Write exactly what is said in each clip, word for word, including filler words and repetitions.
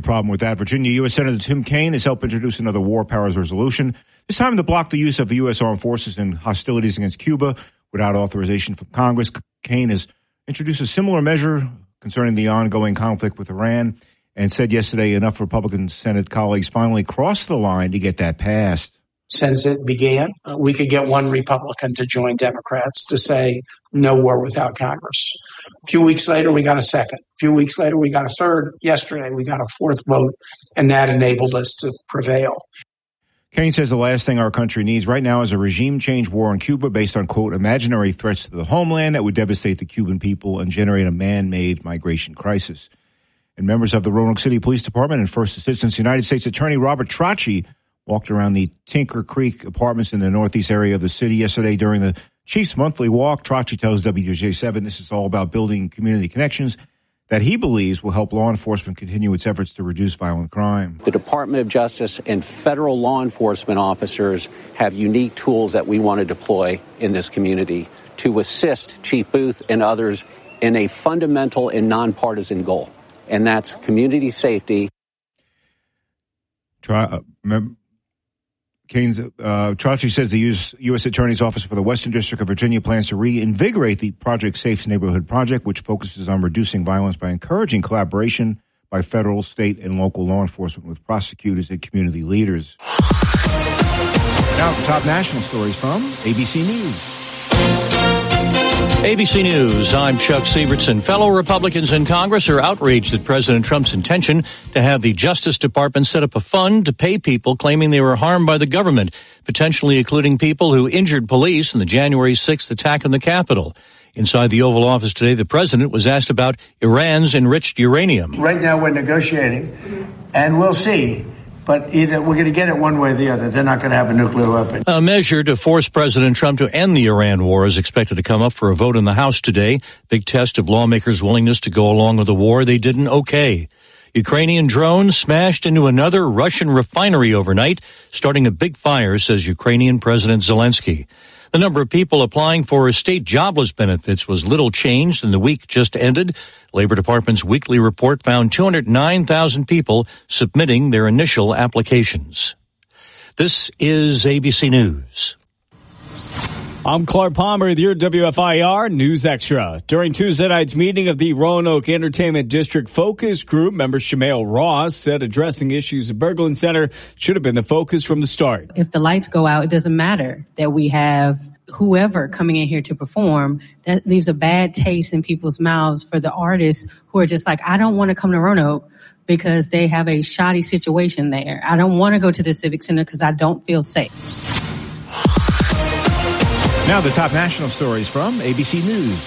The problem with that, Virginia U S Senator Tim Kaine has helped introduce another war powers resolution, this time to block the use of U S armed forces in hostilities against Cuba without authorization from Congress. Kaine has introduced a similar measure concerning the ongoing conflict with Iran and said yesterday enough Republican Senate colleagues finally crossed the line to get that passed. Since it began, uh, we could get one Republican to join Democrats to say no war without Congress. A few weeks later, we got a second. A few weeks later, we got a third. Yesterday, we got a fourth vote, and that enabled us to prevail. Kaine says the last thing our country needs right now is a regime change war on Cuba based on, quote, imaginary threats to the homeland that would devastate the Cuban people and generate a man-made migration crisis. And members of the Roanoke City Police Department and First Assistance United States Attorney Robert Tracci walked around the Tinker Creek apartments in the northeast area of the city yesterday during the Chief's monthly walk. Tracci tells W J seven this is all about building community connections that he believes will help law enforcement continue its efforts to reduce violent crime. The Department of Justice and federal law enforcement officers have unique tools that we want to deploy in this community to assist Chief Booth and others in a fundamental and nonpartisan goal, and that's community safety. Try, uh, remember, Kaine, uh, Tracci says the U S Attorney's Office for the Western District of Virginia plans to reinvigorate the Project Safe Neighborhood Project, which focuses on reducing violence by encouraging collaboration by federal, state, and local law enforcement with prosecutors and community leaders. Now, the top national stories from A B C News. A B C News, I'm Chuck Sievertson. Fellow Republicans in Congress are outraged at President Trump's intention to have the Justice Department set up a fund to pay people claiming they were harmed by the government, potentially including people who injured police in the January sixth attack on the Capitol. Inside the Oval Office today, the president was asked about Iran's enriched uranium. Right now we're negotiating, and we'll see. But either we're going to get it one way or the other. They're not going to have a nuclear weapon. A measure to force President Trump to end the Iran war is expected to come up for a vote in the House today. Big test of lawmakers' willingness to go along with the war they didn't okay. Ukrainian drones smashed into another Russian refinery overnight, starting a big fire, says Ukrainian President Zelensky. The number of people applying for state jobless benefits was little changed in the week just ended. Labor Department's weekly report found two hundred nine thousand people submitting their initial applications. This is A B C News. I'm Clark Palmer with your W F I R News Extra. During Tuesday night's meeting of the Roanoke Entertainment District Focus Group, member Shamail Ross said addressing issues at Berglund Center should have been the focus from the start. If the lights go out, it doesn't matter that we have whoever coming in here to perform. That leaves a bad taste in people's mouths for the artists who are just like, I don't want to come to Roanoke because they have a shoddy situation there. I don't want to go to the Civic Center because I don't feel safe. Now the top national stories from A B C News.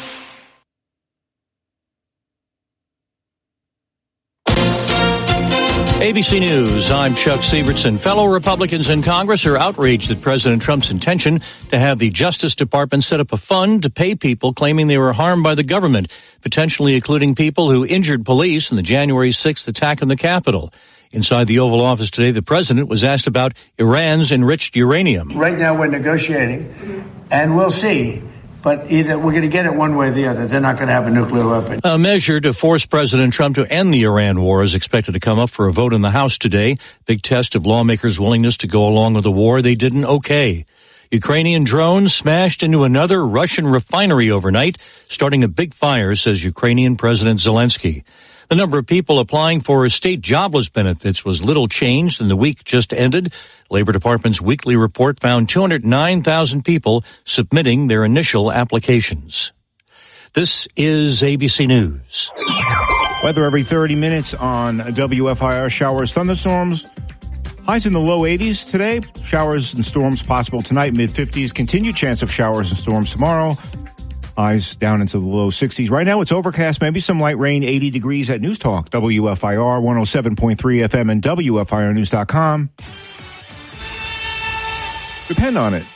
A B C News, I'm Chuck Sievertson. Fellow Republicans in Congress are outraged at President Trump's intention to have the Justice Department set up a fund to pay people claiming they were harmed by the government, potentially including people who injured police in the January sixth attack on the Capitol. Inside the Oval Office today, the president was asked about Iran's enriched uranium. Right now we're negotiating, and we'll see. But either we're going to get it one way or the other. They're not going to have a nuclear weapon. A measure to force President Trump to end the Iran war is expected to come up for a vote in the House today. Big test of lawmakers' willingness to go along with the war they didn't okay. Ukrainian drones smashed into another Russian refinery overnight, starting a big fire, says Ukrainian President Zelensky. The number of people applying for state jobless benefits was little changed in the week just ended. Labor Department's weekly report found two hundred nine thousand people submitting their initial applications. This is A B C News. Weather every thirty minutes on W F I R. Showers, thunderstorms. Highs in the low eighties today. Showers and storms possible tonight, mid fifties. Continued chance of showers and storms tomorrow. Highs down into the low sixties. Right now it's overcast, maybe some light rain, eighty degrees at News Talk, W F I R one oh seven point three F M and W F I R news dot com. Depend on it.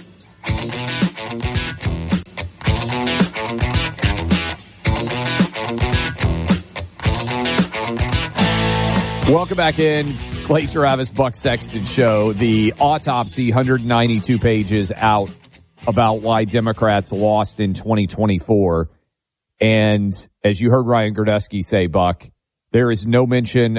Welcome back in. Clay Travis, Buck Sexton Show. The autopsy, one hundred ninety-two pages out about why Democrats lost in twenty twenty-four. And as you heard Ryan Gerdesky say, Buck, there is no mention